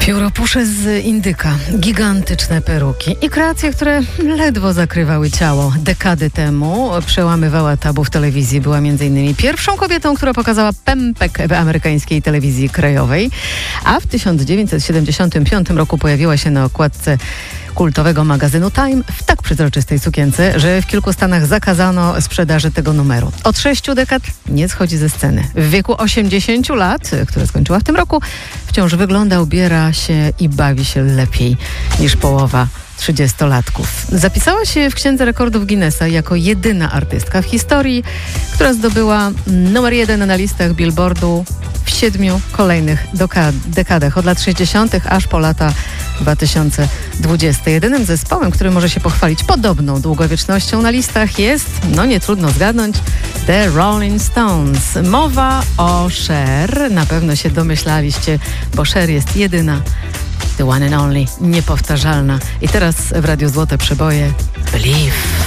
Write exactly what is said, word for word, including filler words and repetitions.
Pióropusze z indyka, gigantyczne peruki i kreacje, które ledwo zakrywały ciało. Dekady temu przełamywała tabu w telewizji. Była między innymi pierwszą kobietą, która pokazała pępek w amerykańskiej telewizji krajowej, a w tysiąc dziewięćset siedemdziesiątym piątym roku pojawiła się na okładce kultowego magazynu Time w tak przezroczystej sukience, że w kilku stanach zakazano sprzedaży tego numeru. Od sześciu dekad nie schodzi ze sceny. W wieku osiemdziesięciu lat, które skończyła w tym roku, wciąż wygląda, ubiera się i bawi się lepiej niż połowa trzydziestolatków. Zapisała się w Księdze Rekordów Guinnessa jako jedyna artystka w historii, która zdobyła numer jeden na listach Billboardu w siedmiu kolejnych doka- dekadach, od lat sześćdziesiątych aż po lata dwa tysiące dwudzieste. Jedynym zespołem, który może się pochwalić podobną długowiecznością na listach jest, no nie trudno zgadnąć, The Rolling Stones. Mowa o Cher. Na pewno się domyślaliście, bo Cher jest jedyna, the one and only, niepowtarzalna. I teraz w Radiu Złote Przeboje Believe.